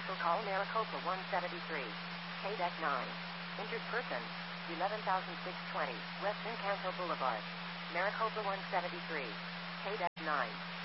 Special call Maricopa 173. KDEC 9. Injured person. 11,620 West Encanto Boulevard. Maricopa 173. KDEC 9.